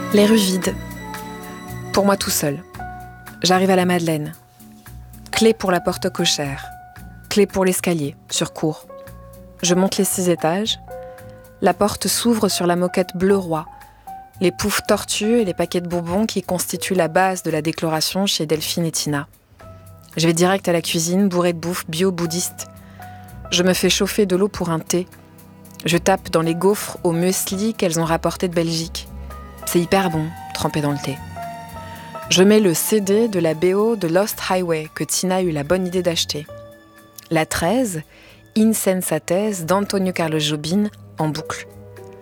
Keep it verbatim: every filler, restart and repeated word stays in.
Les rues vides. Pour moi tout seul. J'arrive à la Madeleine. Clé pour la porte cochère. Clé pour l'escalier, sur cour. Je monte les six étages. La porte s'ouvre sur la moquette bleu roi, les poufs tortues et les paquets de bonbons qui constituent la base de la décoration chez Delphine et Tina. Je vais direct à la cuisine, bourrée de bouffe bio-bouddhiste. Je me fais chauffer de l'eau pour un thé. Je tape dans les gaufres au muesli qu'elles ont rapporté de Belgique. C'est hyper bon, trempé dans le thé. Je mets le C D de la B O de Lost Highway que Tina a eu la bonne idée d'acheter. La treize, Insensatez d'Antonio Carlos Jobim, en boucle.